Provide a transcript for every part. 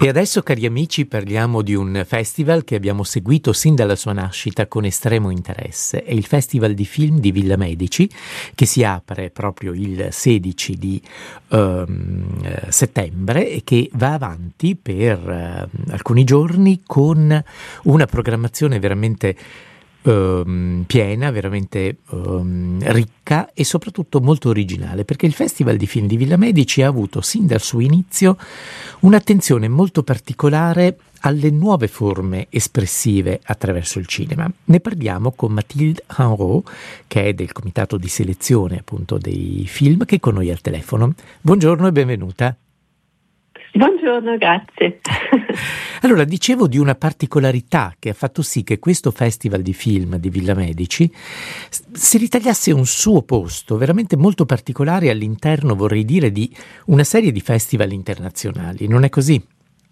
E adesso, cari amici, parliamo di un festival che abbiamo seguito sin dalla sua nascita con estremo interesse. È il Festival di Film di Villa Medici, che si apre proprio il 16 di settembre e che va avanti per alcuni giorni con una programmazione veramente piena, veramente ricca e soprattutto molto originale, perché il Festival di Film di Villa Medici ha avuto sin dal suo inizio un'attenzione molto particolare alle nuove forme espressive attraverso il cinema. Ne parliamo con Mathilde Henrot, che è del comitato di selezione appunto dei film, che è con noi al telefono. Buongiorno e benvenuta. Buongiorno, grazie. Allora, dicevo di una particolarità che ha fatto sì che questo Festival di Film di Villa Medici si ritagliasse un suo posto veramente molto particolare all'interno, vorrei dire, di una serie di festival internazionali, non è così?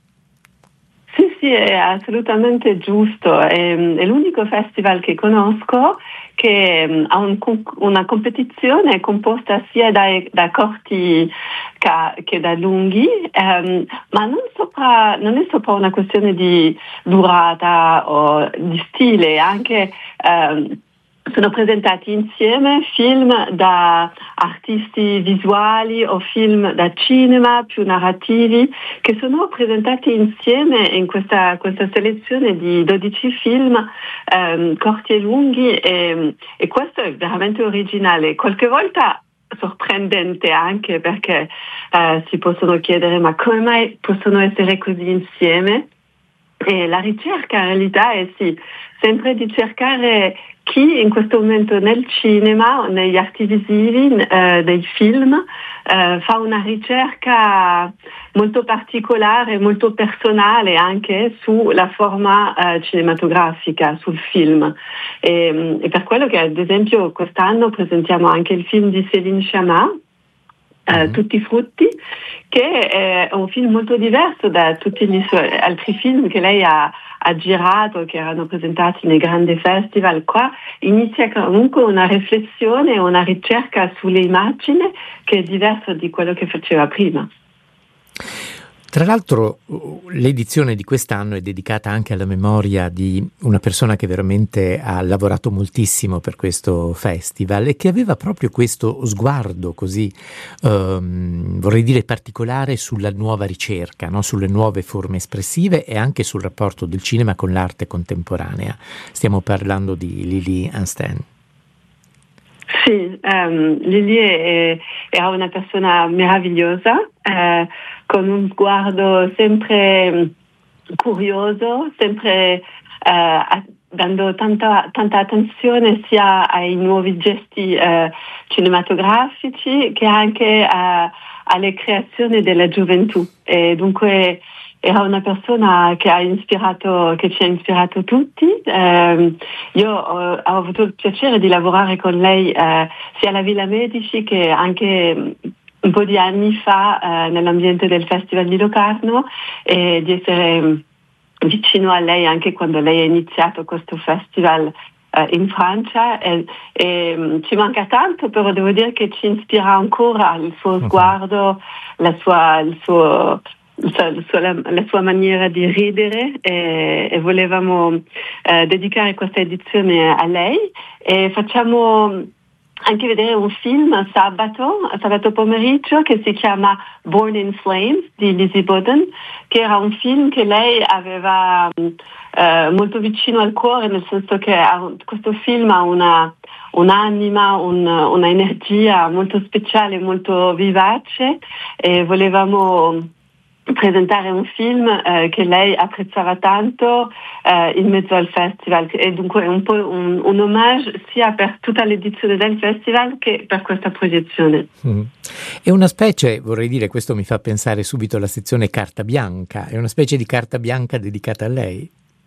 Sì, è assolutamente giusto. È l'unico festival che conosco che ha una competizione composta sia da corti che da lunghi, ma non è sopra una questione di durata o di stile, anche sono presentati insieme film da artisti visuali o film da cinema più narrativi che sono presentati insieme in questa selezione di 12 film corti e lunghi e questo è veramente originale. Qualche volta sorprendente anche perché si possono chiedere ma come mai possono essere così insieme? E la ricerca in realtà è sì, sempre di cercare chi in questo momento nel cinema, negli arti visivi, dei film, fa una ricerca molto particolare, molto personale anche sulla forma cinematografica, sul film. E per quello che ad esempio quest'anno presentiamo anche il film di Céline Sciamma, Tutti i frutti, che è un film molto diverso da tutti gli suoi altri film che lei ha girato, che erano presentati nei grandi festival. Qua inizia comunque una riflessione, una ricerca sulle immagini che è diversa di quello che faceva prima. Tra l'altro l'edizione di quest'anno è dedicata anche alla memoria di una persona che veramente ha lavorato moltissimo per questo festival e che aveva proprio questo sguardo così, vorrei dire particolare, sulla nuova ricerca, no? Sulle nuove forme espressive e anche sul rapporto del cinema con l'arte contemporanea. Stiamo parlando di Lili Ansten. Sì, Lili era una persona meravigliosa, con un sguardo sempre curioso, sempre dando tanta attenzione sia ai nuovi gesti cinematografici che anche alle creazioni della gioventù. E dunque era una persona che ci ha ispirato tutti. Io ho avuto il piacere di lavorare con lei sia alla Villa Medici che anche un po' di anni fa nell'ambiente del Festival di Locarno e di essere vicino a lei anche quando lei ha iniziato questo festival in Francia e ci manca tanto, però devo dire che ci ispira ancora il suo sguardo, la sua maniera di ridere e volevamo dedicare questa edizione a lei e facciamo anche vedere un film sabato pomeriggio che si chiama Born in Flames di Lizzie Bowden, che era un film che lei aveva molto vicino al cuore, nel senso che questo film ha un'anima, una energia molto speciale, molto vivace e volevamo presentare un film che lei apprezzava tanto in mezzo al festival e dunque è un po' un omaggio sia per tutta l'edizione del festival che per questa proiezione. È una specie, vorrei dire, questo mi fa pensare subito alla sezione carta bianca, è una specie di carta bianca dedicata a lei?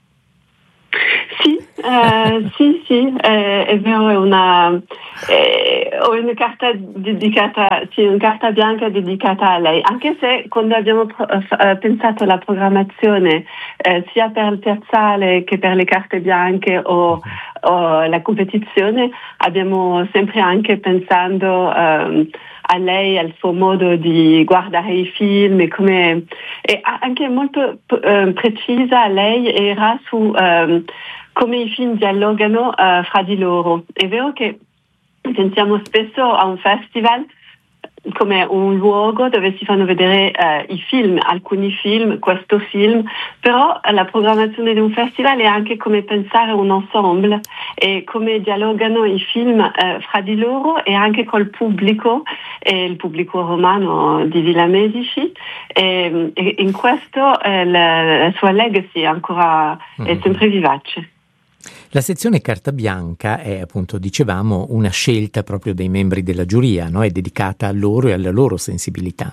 Sì, è vero, è una carta dedicata, sì, una carta bianca dedicata a lei, anche se quando abbiamo pensato alla programmazione sia per il piazzale che per le carte bianche o la competizione, abbiamo sempre anche pensando a lei, al suo modo di guardare i film e anche molto precisa lei era su come i film dialogano fra di loro. È vero che pensiamo spesso a un festival come un luogo dove si fanno vedere i film, alcuni film, questo film, però la programmazione di un festival è anche come pensare un ensemble e come dialogano i film fra di loro e anche col pubblico, il pubblico romano di Villa Medici, e in questo la sua legacy ancora è sempre vivace. La sezione carta bianca è, appunto, dicevamo, una scelta proprio dei membri della giuria, no? È dedicata a loro e alla loro sensibilità.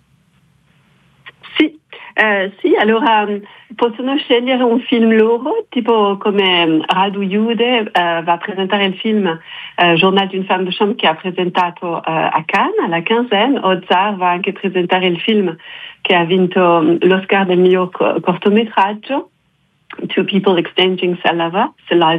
Sì, allora possono scegliere un film loro, tipo come Radu Jude va a presentare il film Journal d'une femme de chambre che ha presentato a Cannes, alla Quinzaine. Ozar va anche presentare il film che ha vinto l'Oscar del miglior cortometraggio, Two People Exchanging Saliva,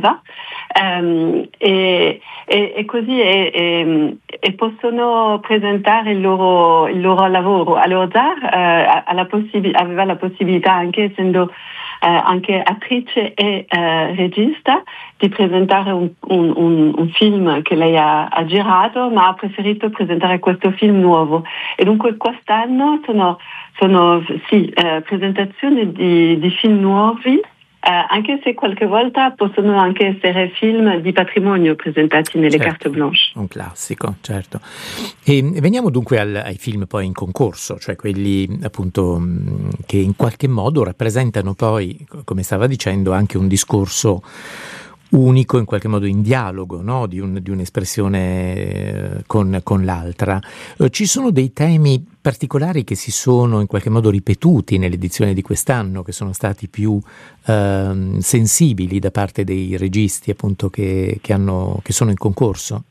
e così e possono presentare il loro lavoro. Allora Ozar aveva la possibilità, anche essendo anche attrice e regista, di presentare un film che lei ha girato, ma ha preferito presentare questo film nuovo. E dunque quest'anno sono presentazioni di film nuovi, anche se qualche volta possono anche essere film di patrimonio presentati nelle carte blanche. Un classico, certo. E veniamo dunque ai film poi in concorso, cioè quelli appunto che in qualche modo rappresentano poi, come stava dicendo, anche un discorso unico, in qualche modo in dialogo, no? di un'espressione con l'altra. Ci sono dei temi particolari che si sono in qualche modo ripetuti nell'edizione di quest'anno, che sono stati più sensibili da parte dei registi, appunto, che sono in concorso?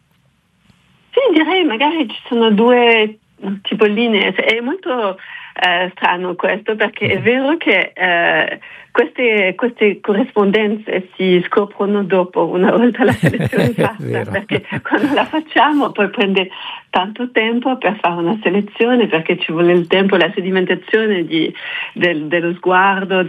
Sì, direi magari ci sono due tipo linee. È molto strano questo, perché è vero che queste corrispondenze si scoprono dopo, una volta la selezione fatta, perché quando la facciamo poi prende tanto tempo per fare una selezione, perché ci vuole il tempo, la sedimentazione dello sguardo,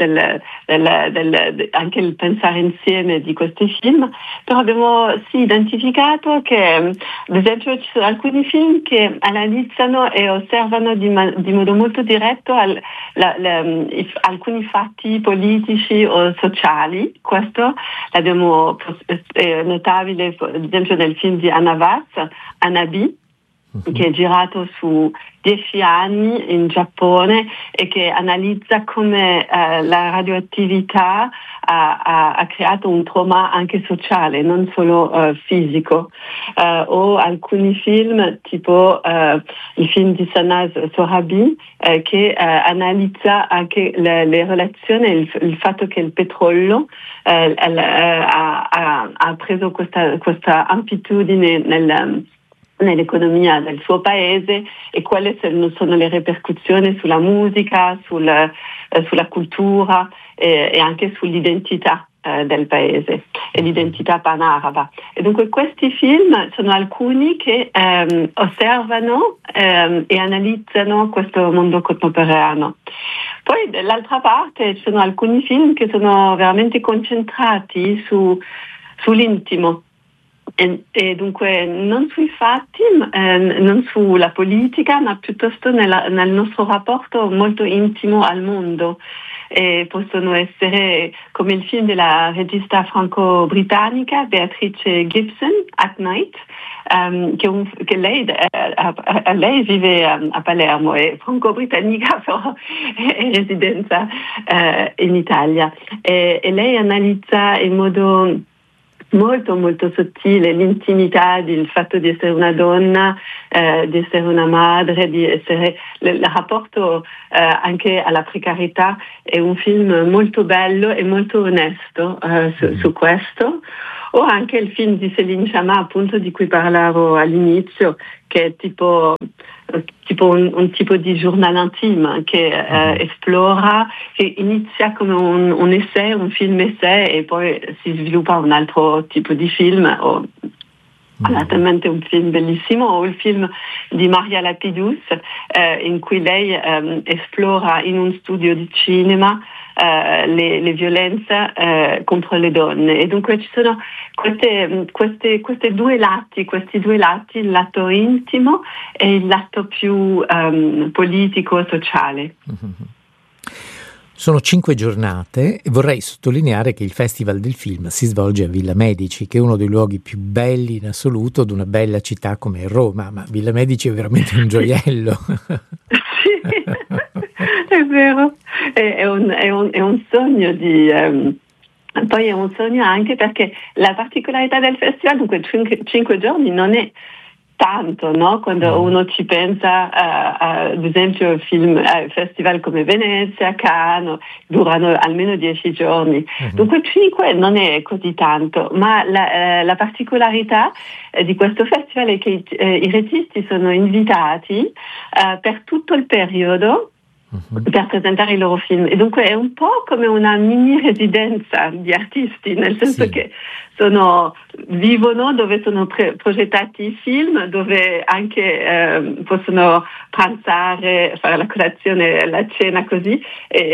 anche il pensare insieme di questi film. Però abbiamo identificato che, ad esempio, ci sono alcuni film che analizzano e osservano di modo molto diretto alcuni fatti politici o sociali. Questo l'abbiamo notabile, ad esempio, nel film di Anna Vaz, Anabi, che è girato su 10 anni in Giappone e che analizza come la radioattività ha creato un trauma anche sociale, non solo fisico. O alcuni film, tipo il film di Sanaz Sorabi, che analizza anche le relazioni, il fatto che il petrolio ha preso questa amplitudine nell'economia del suo paese, e quali sono le ripercussioni sulla musica, sulla cultura e anche sull'identità del paese e l'identità panaraba. E dunque questi film sono alcuni che osservano e analizzano questo mondo contemporaneo. Poi dall'altra parte ci sono alcuni film che sono veramente concentrati sull'intimo. E dunque non sui fatti, non sulla politica, ma piuttosto nel nostro rapporto molto intimo al mondo. E possono essere come il film della regista franco-britannica Beatrice Gibson, At Night, che lei vive a Palermo, è franco-britannica, però è residenza in Italia. E lei analizza in modo molto molto sottile l'intimità, il fatto di essere una donna, di essere una madre, di essere il rapporto anche alla precarietà. È un film molto bello e molto onesto su questo. O anche il film di Céline Sciamma, appunto, di cui parlavo all'inizio, che è tipo un tipo di journal intime che esplora, che inizia come un essai, un film essai, e poi si sviluppa un altro tipo di film. Naturalmente un film bellissimo, o il film di Maria Lapidus in cui lei esplora in un studio di cinema le violenze contro le donne, e dunque ci sono questi due lati, il lato intimo e il lato più politico e sociale. Sono 5 giornate e vorrei sottolineare che il Festival del Film si svolge a Villa Medici, che è uno dei luoghi più belli in assoluto di una bella città come Roma, ma Villa Medici è veramente un gioiello. Sì, è vero, è un sogno di... Poi è un sogno anche perché la particolarità del festival, dunque 5 giorni non è tanto, no? Quando uno ci pensa, ad esempio, festival come Venezia, Cannes, durano almeno 10 giorni. Dunque 5 non è così tanto, ma la particolarità di questo festival è che i registi sono invitati per tutto il periodo per presentare i loro film, e dunque è un po' come una mini residenza di artisti, nel senso che vivono dove sono progettati i film, dove anche possono pranzare, fare la colazione, la cena, così,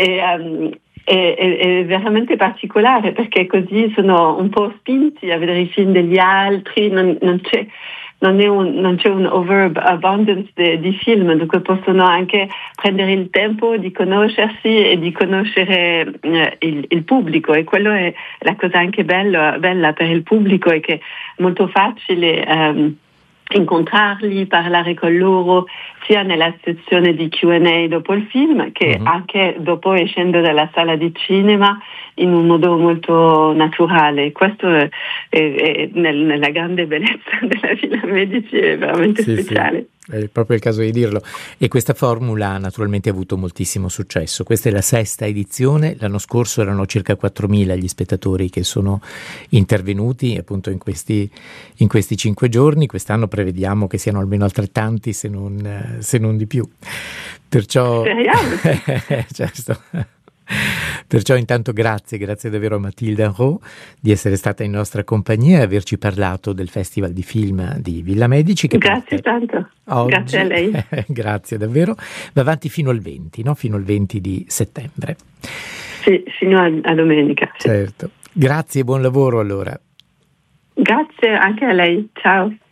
è veramente particolare, perché così sono un po' spinti a vedere i film degli altri, non c'è un overabundance di film, dunque possono anche prendere il tempo di conoscersi e di conoscere il pubblico, e quello è la cosa anche bella per il pubblico, è che è molto facile incontrarli, parlare con loro, sia nella sezione di Q&A dopo il film, che anche dopo, escendo dalla sala di cinema, in un modo molto naturale. Questo è nella grande bellezza della Villa Medici, è veramente speciale. Sì. È proprio il caso di dirlo, e questa formula naturalmente ha avuto moltissimo successo. Questa è la 6ª edizione, l'anno scorso erano circa 4.000 gli spettatori che sono intervenuti appunto in questi 5 giorni, quest'anno prevediamo che siano almeno altrettanti, se non di più. Perciò certo. Perciò intanto grazie davvero a Mathilde Henrot di essere stata in nostra compagnia e averci parlato del Festival di Film di Villa Medici. Che grazie tanto, oggi, grazie a lei. Grazie davvero, va avanti fino al 20, no? Fino al 20 di settembre. Sì, fino a domenica. Sì. Certo, grazie e buon lavoro allora. Grazie anche a lei, ciao.